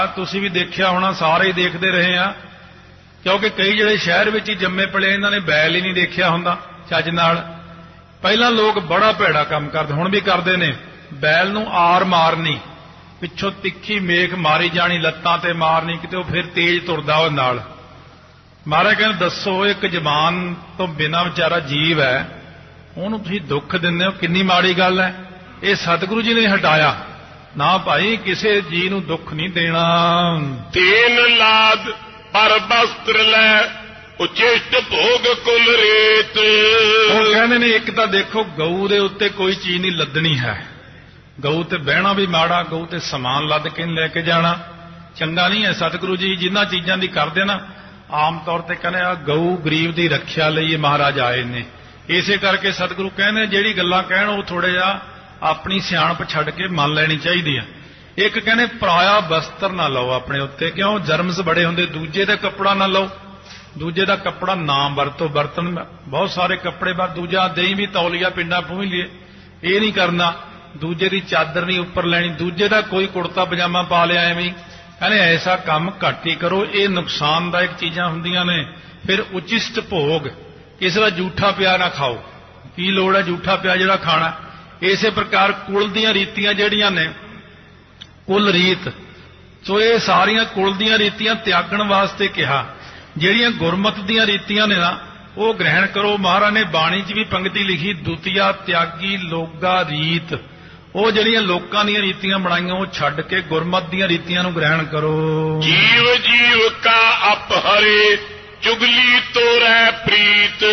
ਤੁਸੀਂ ਵੀ ਦੇਖਿਆ ਹੋਣਾ, ਸਾਰੇ ਹੀ ਦੇਖਦੇ ਰਹੇ ਆ, ਕਿਉਂਕਿ ਕਈ ਜਿਹੜੇ ਸ਼ਹਿਰ ਵਿੱਚ ਹੀ ਜੰਮੇ ਪਲੇ ਇਹਨਾਂ ਨੇ ਬੈਲ ਹੀ ਨਹੀਂ ਦੇਖਿਆ ਹੁੰਦਾ ਚੱਜ ਨਾਲ। ਪਹਿਲਾਂ ਲੋਕ ਬੜਾ ਭੈੜਾ ਕੰਮ ਕਰਦੇ, ਹੁਣ ਵੀ ਕਰਦੇ ਨੇ। ਬੈਲ ਨੂੰ ਆਰ ਮਾਰਨੀ, ਪਿੱਛੋਂ ਤਿੱਖੀ ਮੇਖ ਮਾਰੀ ਜਾਣੀ, ਲੱਤਾਂ ਤੇ ਮਾਰਨੀ, ਕਿਤੇ ਉਹ ਫਿਰ ਤੇਜ਼ ਤੁਰਦਾ ਉਹ ਨਾਲ। ਮਹਾਰਾਜ ਕਹਿੰਦੇ ਦੱਸੋ, ਇੱਕ ਜ਼ਬਾਨ ਤੋਂ ਬਿਨਾਂ ਵਿਚਾਰਾ ਜੀਵ ਹੈ, ਉਹਨੂੰ ਤੁਸੀਂ ਦੁੱਖ ਦਿੰਦੇ ਹੋ, ਕਿੰਨੀ ਮਾੜੀ ਗੱਲ ਹੈ। ਇਹ ਸਤਿਗੁਰੂ ਜੀ ਨੇ ਹਟਾਇਆ ਨਾ ਭਾਈ, ਕਿਸੇ ਜੀ ਨੂੰ ਦੁੱਖ ਨਹੀਂ ਦੇਣਾ। ਤੀਨ ਲਾਦ ਪਰ ਬਸਤਰ ਲੈ ਉਚਿਸ਼ਟ ਭੋਗ ਕੁਲ ਰੇਤ। ਉਹ ਕਹਿੰਦੇ ਨੇ ਇੱਕ ਤਾਂ ਦੇਖੋ ਗਊ ਦੇ ਉੱਤੇ ਕੋਈ ਚੀਜ਼ ਨਹੀਂ ਲੱਦਣੀ ਹੈ, ਗਊ ਤੇ ਬਹਿਣਾ ਵੀ ਮਾੜਾ, ਗਊ ਤੇ ਸਮਾਨ ਲੱਦ ਕੇ ਲੈ ਕੇ ਜਾਣਾ ਚੰਗਾ ਨਹੀਂ ਹੈ। ਸਤਿਗੁਰੂ ਜੀ ਜਿਨ੍ਹਾਂ ਚੀਜ਼ਾਂ ਦੀ ਕਰਦੇ ਨਾ, ਆਮ ਤੌਰ ਤੇ ਕਹਿੰਦੇ ਆ ਗਊ ਗਰੀਬ ਦੀ ਰੱਖਿਆ ਲਈ ਮਹਾਰਾਜ ਆਏ ਨੇ। ਇਸੇ ਕਰਕੇ ਸਤਿਗੁਰੂ ਕਹਿੰਦੇ ਜਿਹੜੀ ਗੱਲਾਂ ਕਹਿਣ ਉਹ ਥੋੜੇ ਜਿਹਾ ਆਪਣੀ ਸਿਆਣਪ ਛੱਡ ਕੇ ਮੰਨ ਲੈਣੀ ਚਾਹੀਦੀ ਆ। ਇੱਕ ਕਹਿੰਦੇ ਪਰਾਇਆ ਬਸਤਰ ਨਾ ਲਓ ਆਪਣੇ ਉੱਤੇ, ਕਿਉਂ ਜਰਮਸ ਬੜੇ ਹੁੰਦੇ। ਦੂਜੇ ਦਾ ਕੱਪੜਾ ਨਾ ਲਓ, ਦੂਜੇ ਦਾ ਕੱਪੜਾ ਨਾ ਵਰਤੋ। ਬਰਤਨ ਬਹੁਤ ਸਾਰੇ ਕੱਪੜੇ ਬਾਅਦ ਦੂਜਾ ਦਹੀਂ ਵੀ ਤੌਲੀਆ ਪਿੰਡਾਂ ਪੂੰਝ ਲਈਏ, ਇਹ ਨਹੀਂ ਕਰਨਾ। ਦੂਜੇ ਦੀ ਚਾਦਰ ਨਹੀਂ ਉੱਪਰ ਲੈਣੀ, ਦੂਜੇ ਦਾ ਕੋਈ ਕੁੜਤਾ ਪਜਾਮਾ ਪਾ ਲਿਆ ਐਵੇਂ ਹੀ। ਕਹਿੰਦੇ ਐਸਾ ਕੰਮ ਘੱਟ ਹੀ ਕਰੋ, ਇਹ ਨੁਕਸਾਨਦਾਇਕ ਚੀਜ਼ਾਂ ਹੁੰਦੀਆਂ ਨੇ। ਫਿਰ ਉਚਿਸ਼ਟ ਭੋਗ, ਕਿਸੇ ਦਾ ਜੂਠਾ ਪਿਆ ਨਾ ਖਾਓ, ਕੀ ਲੋੜ ਹੈ ਜੂਠਾ ਪਿਆ ਜਿਹੜਾ ਖਾਣਾ। ਇਸੇ ਪ੍ਰਕਾਰ ਕੁਲ ਦੀਆਂ ਰੀਤੀਆਂ ਜਿਹੜੀਆਂ ਨੇ, ਕੁਲ ਰੀਤ, ਸੋ ਇਹ ਸਾਰੀਆਂ ਕੁਲ ਦੀਆਂ ਰੀਤੀਆਂ ਤਿਆਗਣ ਵਾਸਤੇ ਕਿਹਾ। ਜਿਹੜੀਆਂ ਗੁਰਮਤ ਦੀਆਂ ਰੀਤੀਆਂ ਨੇ ਨਾ, ਉਹ ਗ੍ਰਹਿਣ ਕਰੋ। ਮਹਾਰਾਜ ਨੇ ਬਾਣੀ 'ਚ ਵੀ ਪੰਕਤੀ ਲਿਖੀ, ਦੁਤੀਆ ਤਿਆਗੀ ਲੋਗਾ ਰੀਤ। ਉਹ ਜਿਹੜੀਆਂ ਲੋਕਾਂ ਦੀਆਂ ਰੀਤੀਆਂ ਬਣਾਈਆਂ ਉਹ ਛੱਡ ਕੇ ਗੁਰਮਤ ਦੀਆਂ ਰੀਤੀਆਂ ਨੂੰ ਗ੍ਰਹਿਣ ਕਰੋ। ਜੀਵ ਜੀਵ ਕਾ ਅਪਹਰੇ ਚੁਗਲੀ ਤੋੜੈ ਪ੍ਰੀਤ।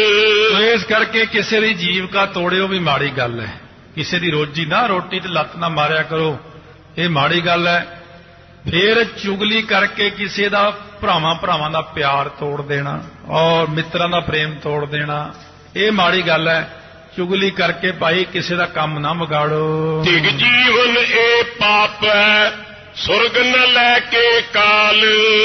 ਇਸ ਕਰਕੇ ਕਿਸੇ ਦੀ ਜੀਵਕਾ ਤੋੜਿਓ ਵੀ ਮਾੜੀ ਗੱਲ ਹੈ। ਕਿਸੇ ਦੀ ਰੋਜੀ ਨਾ, ਰੋਟੀ ਤੇ ਲੱਤ ਨਾ ਮਾਰਿਆ ਕਰੋ, ਇਹ ਮਾੜੀ ਗੱਲ ਹੈ। ਫਿਰ ਚੁਗਲੀ ਕਰਕੇ ਕਿਸੇ ਦਾ ਭਰਾਵਾਂ ਦਾ ਪਿਆਰ ਤੋੜ ਦੇਣਾ ਔਰ ਮਿੱਤਰਾਂ ਦਾ ਪ੍ਰੇਮ ਤੋੜ ਦੇਣਾ, ਇਹ ਮਾੜੀ ਗੱਲ ਹੈ। ਚੁਗਲੀ ਕਰਕੇ ਭਾਈ ਕਿਸੇ ਦਾ ਕੰਮ ਨਾ ਵਿਗਾੜੋ। ਤਿਗ ਜੀਵਨ ਇਹ ਪਾਪ ਹੈ ਸੁਰਗ ਨ ਲੈ ਕੇ ਕਾਲ।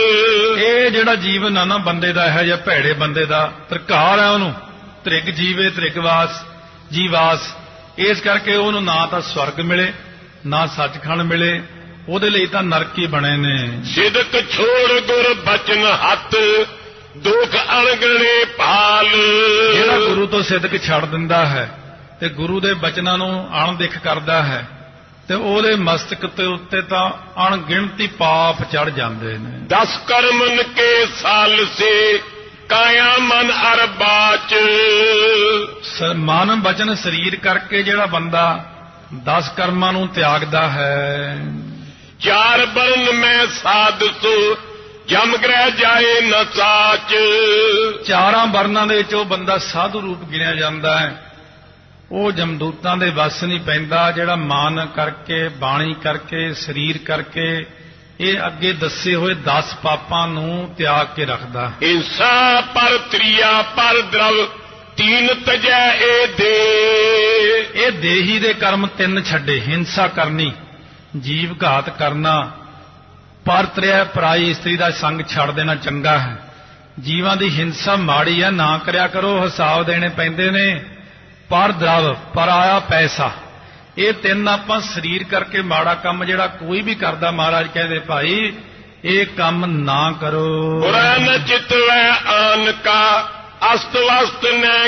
ਇਹ ਜਿਹੜਾ ਜੀਵਨ ਆ ਨਾ ਬੰਦੇ ਦਾ, ਇਹੋ ਜਿਹਾ ਭੈੜੇ ਬੰਦੇ ਦਾ ਤਰਕਾਰ ਹੈ ਉਹਨੂੰ। ਤ੍ਰਿਗ ਜੀਵੇ ਤ੍ਰਿਗਵਾਸ ਜੀਵਾਸ। ਇਸ ਕਰਕੇ ਉਹਨੂੰ ਨਾ ਤਾਂ ਸਵਰਗ ਮਿਲੇ ਨਾ ਸੱਚਖੰਡ ਮਿਲੇ, ਉਹਦੇ ਲਈ ਤਾਂ ਨਰਕ ਹੀ ਬਣੇ ਨੇ। ਸਿਦਕ ਛੋੜ ਗੁਰ ਬਚਨ ਹੱਥ ਦੁਖ ਅਣਗਣੇ ਭਾਲ। ਜਿਹੜਾ ਗੁਰੂ ਤੋਂ ਸਿਦਕ ਛੱਡ ਦਿੰਦਾ ਹੈ ਤੇ ਗੁਰੂ ਦੇ ਬਚਨਾਂ ਨੂੰ ਅਣਦੇਖ ਕਰਦਾ ਹੈ ਤੇ ਉਹਦੇ ਮਸਤਕ ਤੇ ਉੱਤੇ ਤਾਂ ਅਣਗਿਣਤੀ ਪਾਪ ਚੜ ਜਾਂਦੇ ਨੇ। 10 ਕਰਮਨ ਕੇ ਸਾਲ ਸੇ ਕਾਇਆ ਮਨ ਅਰ ਬਾਚ। ਮਨ ਬਚਨ ਸਰੀਰ ਕਰਕੇ ਜਿਹੜਾ ਬੰਦਾ 10 ਕਰਮਾਂ ਨੂੰ ਤਿਆਗਦਾ ਹੈ। 4 ਬਰਨ ਮੈਂ ਸਾਧ ਸੋ ਜਮ ਗ੍ਰਹਿ ਜਾਏ ਨ ਸਾਚ। 4 ਵਰਨਾਂ ਦੇ ਵਿੱਚ ਉਹ ਬੰਦਾ ਸਾਧੂ ਰੂਪ ਗਿਣਿਆ ਜਾਂਦਾ ਹੈ, ਉਹ ਜਮਦੂਤਾਂ ਦੇ ਵੱਸ ਨਹੀਂ ਪੈਂਦਾ। ਜਿਹੜਾ ਮਨ ਕਰਕੇ, ਬਾਣੀ ਕਰਕੇ, ਸਰੀਰ ਕਰਕੇ ਇਹ ਅੱਗੇ ਦੱਸੇ ਹੋਏ 10 ਪਾਪਾਂ ਨੂੰ ਤਿਆਗ ਕੇ ਰੱਖਦਾ। ਹਿੰਸਾ ਪਰ ਤ੍ਰਿਆ ਪਰ ਦਰਵ ਤੀਨ ਤਜੈ ਇਹ ਦੇ। ਇਹ ਦੇਹੀ ਦੇ ਕਰਮ 3 ਛੱਡੇ, ਹਿੰਸਾ ਕਰਨੀ, ਜੀਵ ਘਾਤ ਕਰਨਾ, ਪਰਤਰਿਆ ਪਰਾਈ ਇਸਤਰੀ ਦਾ ਸੰਗ ਛੱਡ ਦੇਣਾ ਚੰਗਾ ਹੈ। ਜੀਵਾਂ ਦੀ ਹਿੰਸਾ ਮਾੜੀ ਹੈ, ਨਾ ਕਰਿਆ ਕਰੋ, ਹਿਸਾਬ ਦੇਣੇ ਪੈਂਦੇ ਨੇ। ਪਰ ਦਰਵ, ਪਰਾਇਆ ਪੈਸਾ, ਇਹ 3 ਆਪਾਂ ਸਰੀਰ ਕਰਕੇ ਮਾੜਾ ਕੰਮ ਜਿਹੜਾ ਕੋਈ ਵੀ ਕਰਦਾ, ਮਹਾਰਾਜ ਕਹਿੰਦੇ ਭਾਈ ਇਹ ਕੰਮ ਨਾ ਕਰੋ। ਬੁਰਾ ਨ ਚਿਤਵੈ ਆਨ ਕਾ ਅਸਤ ਵਸਤ ਨ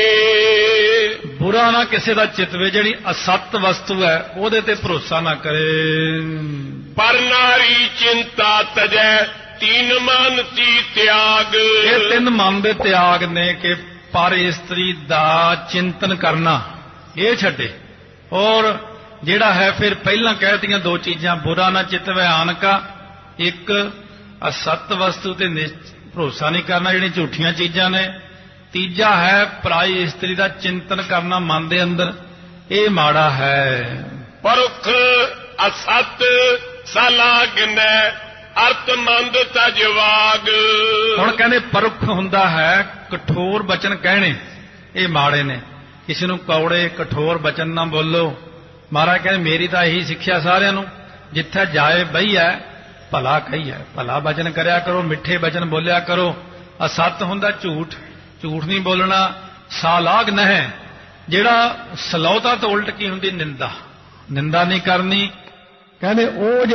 ਕੇ। ਬੁਰਾ ਨਾ ਕਿਸੇ ਦਾ ਚਿਤਵੇ, ਜਿਹੜੀ ਅਸਤ ਵਸਤੂ ਹੈ ਉਹਦੇ ਤੇ ਭਰੋਸਾ ਨਾ ਕਰੇ। ਪਰ ਨਾਰੀ ਚਿੰਤਾ ਤਜੈ ਤੀਨ ਮਨ ਸੀ ਤਿਆਗ। ਇਹ 3 ਮਨ ਦੇ ਤਿਆਗ ਨੇ ਕਿ ਪਰ ਇਸਤਰੀ ਦਾ ਚਿੰਤਨ ਕਰਨਾ ਇਹ ਛੱਡੇ। ਔਰ ਜਿਹੜਾ ਹੈ ਫਿਰ ਪਹਿਲਾਂ ਕਹਿਤੀਆਂ 2 ਚੀਜ਼ਾਂ, ਬੁਰਾ ਨਾ ਚਿਤਵੈ ਆਨ ਕਾ, ਇੱਕ ਅਸਤ ਵਸਤੂ ਤੇ ਭਰੋਸਾ ਨਹੀਂ ਕਰਨਾ, ਜਿਹੜੀਆਂ ਝੂਠੀਆਂ ਚੀਜ਼ਾਂ ਨੇ। ਤੀਜਾ ਹੈ ਪਰਾਈ ਇਸਤਰੀ ਦਾ ਚਿੰਤਨ ਕਰਨਾ ਮਨ ਦੇ ਅੰਦਰ, ਇਹ ਮਾੜਾ ਹੈ। ਪਰੁਖ ਅਸਤ ਸਲਾਗਨੈ ਅਰਥ ਮੰਦ ਤਜਵਾਗ। ਹੁਣ ਕਹਿੰਦੇ ਪਰੁਖ ਹੁੰਦਾ ਹੈ ਕਠੋਰ ਬਚਨ ਕਹਿਣੇ, ਇਹ ਮਾੜੇ ਨੇ। ਕਿਸੇ ਨੂੰ ਕੌੜੇ ਕਠੋਰ ਬਚਨ ਨਾ ਬੋਲੋ। ਮਹਾਰਾਜ ਕਹਿੰਦੇ ਮੇਰੀ ਤਾਂ ਇਹੀ ਸਿੱਖਿਆ ਸਾਰਿਆਂ ਨੂੰ, ਜਿੱਥੇ ਜਾਏ ਬਈਐ ਭਲਾ ਕਹੀਐ, ਭਲਾ ਬਚਨ ਕਰਿਆ ਕਰੋ, ਮਿੱਠੇ ਬਚਨ ਬੋਲਿਆ ਕਰੋ। ਅਸਤ ਹੁੰਦਾ ਝੂਠ, ਝੂਠ ਨਹੀਂ ਬੋਲਣਾ। ਸਾਲਾਗ ਨਹਿ, ਜਿਹੜਾ ਸਲੌਤਾ ਤੋਂ ਉਲਟ ਕੀ ਹੁੰਦੀ, ਨਿੰਦਾ, ਨਿੰਦਾ ਨਹੀਂ ਕਰਨੀ। ਕਹਿੰਦੇ ਉਹ